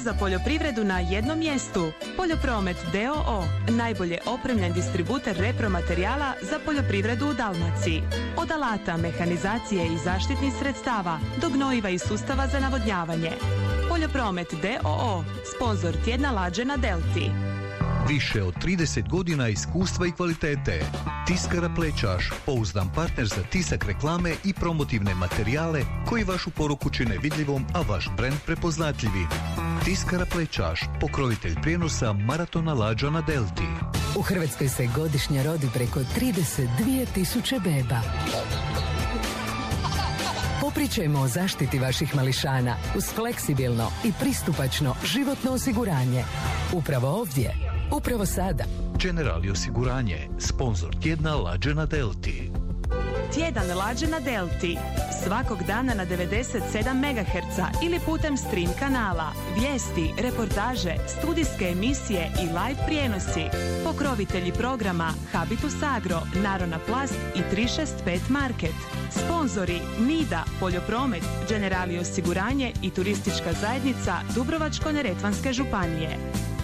za poljoprivredu na jednom mjestu. Poljopromet d.o.o. najbolje opremljen distributer repromaterijala za poljoprivredu u Dalmaciji. Od alata, mehanizacije i zaštitnih sredstava do gnojiva i sustava za navodnjavanje. Poljopromet d.o.o. sponzor tjedna lađe na Delti. Više od 30 godina iskustva i kvalitete. Tiskara Plećaš, pouzdan partner za tisak reklame i promotivne materijale koji vašu poruku čine vidljivom, a vaš brend prepoznatljivim. Tiskara Plećaš, pokrovitelj prijenosa maratona lađa na Delti. U Hrvatskoj se godišnje rodi preko 32.000 beba. Popričajmo o zaštiti vaših mališana uz fleksibilno i pristupačno životno osiguranje. Upravo ovdje, upravo sada. Generali osiguranje, sponzor tjedna lađe na Delti. Tjedan lađe na Delti. Svakog dana na 97 MHz ili putem stream kanala. Vijesti, reportaže, studijske emisije i live prijenosi. Pokrovitelji programa Habitus Agro, Narona Plast i 365 Market. Sponzori Nida, Poljopromet, Generali osiguranje i Turistička zajednica Dubrovačko-neretvanske županije.